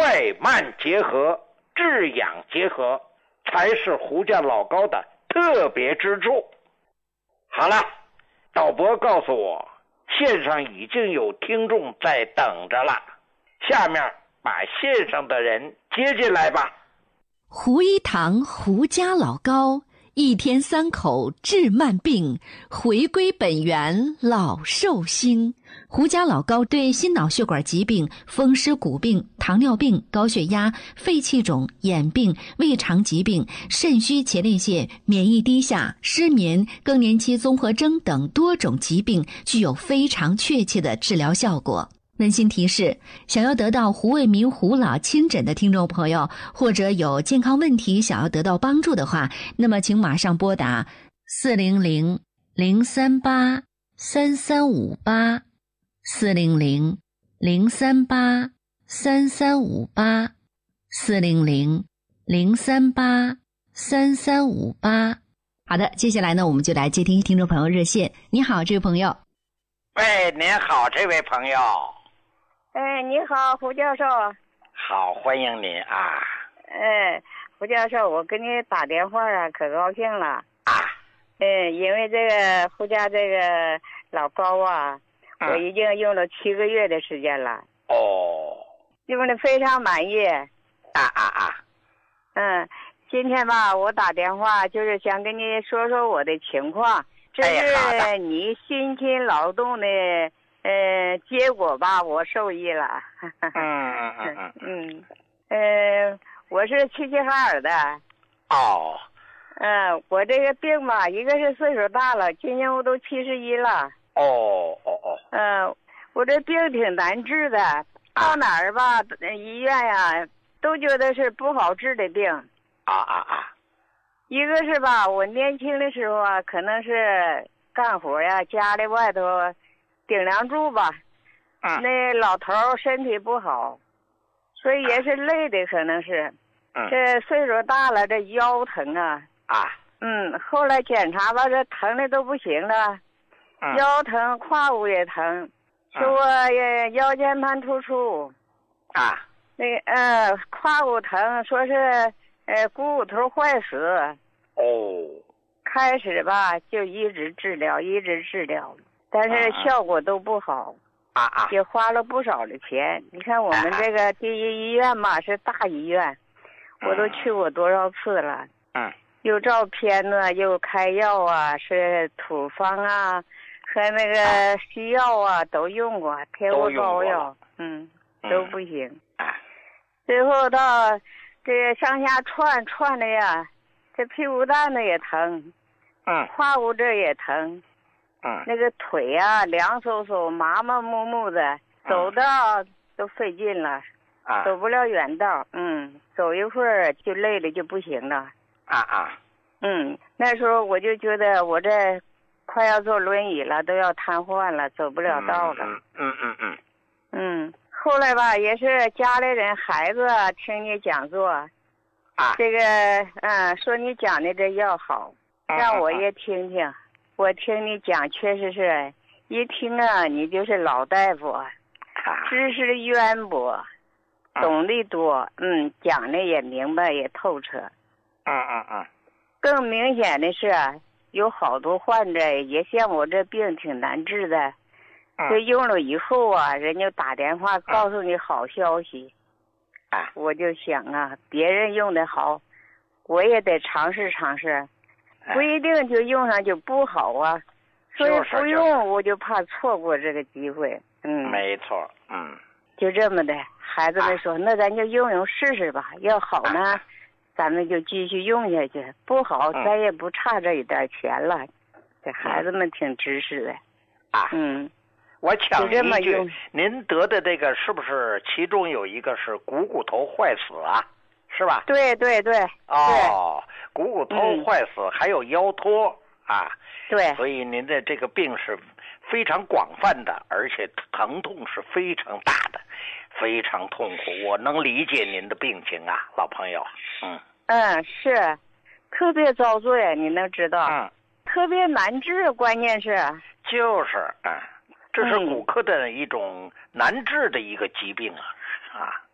快慢结合，治养结合，才是胡家老高的特别之处。好了，导播告诉我，线上已经有听众在等着了，下面把线上的人接进来吧。 胡一堂胡家老高，一天3口治慢病，回归本源老寿星。胡家老高对心脑血管疾病、风湿骨病、糖尿病、高血压、肺气肿、眼病、胃肠疾病、肾虚前列腺、免疫低下、失眠、更年期综合征等多种疾病具有非常确切的治疗效果。温馨提示，想要得到胡卫民胡老亲诊的听众朋友，或者有健康问题想要得到帮助的话，那么请马上拨打400-038-3358 400-038-3358 400-038-3358。好的，接下来呢，我们就来接听听众朋友热线。你好，这位朋友。 喂，您好，这位朋友。 哎，你好，胡教授。 好，欢迎您啊。 哎，胡教授，我给你打电话啊，可高兴了啊。因为这个胡家这个老高啊，我已经用了7个月的时间了。 哦。 用的非常满意。今天吧，我打电话就是想跟你说说我的情况，这是你辛勤劳动的结果吧，我受益了。我是齐齐哈尔的。 哦。 我这个病吧，一个是岁数大了，今年我都71了。我这病挺难治的，到哪儿吧，医院呀，都觉得是不好治的病。一个是吧，我年轻的时候啊，可能是干活呀，家里外头顶梁柱吧，那老头身体不好，所以也是累的，可能是。这岁数大了，这腰疼啊。后来检查吧，这疼的都不行了，腰疼，胯骨也疼，说我腰间盘突出。那个胯骨疼，说是股骨头坏死。开始吧就一直治疗，但是效果都不好。也花了不少的钱。你看我们这个第一医院嘛，是大医院，我都去过多少次了。又照片呢，又开药啊，是土方啊和那个西药啊都用过，贴过膏药，都不行。最后到这上下串的呀，这屁股蛋子也疼，胯骨这也疼，那个腿啊凉飕飕麻麻木木的，走道都费劲了，走不了远道，走一会儿就累了就不行了。那时候我就觉得我这快要坐轮椅了，都要瘫痪了，走不了道了。后来吧，也是家里人孩子听你讲座，这个说你讲的这药好，让我也听听。我听你讲，确实是一听啊，你就是老大夫，知识渊博，懂得多，讲的也明白也透彻。更明显的是，有好多患者也像我这病挺难治的，这用了以后啊，人家打电话告诉你好消息，我就想啊，别人用的好，我也得尝试尝试，不一定就用上就不好啊，所以不用我就怕错过这个机会。 没错。 就这么的，孩子们说，那咱就用试试吧，要好呢。咱们就继续用下去，不好咱也不差这一点钱了。这孩子们挺知识的。 我抢一句，您得的这个是不是其中有一个是股骨头坏死啊？是吧？ 对。 股骨头坏死，还有腰托啊。 对。 所以您的这个病是非常广泛的，而且疼痛是非常大的。非常痛苦，我能理解您的病情啊，老朋友。 是，特别遭罪，你能知道？特别难治，关键是。 就是这是骨科的一种难治的一个疾病啊。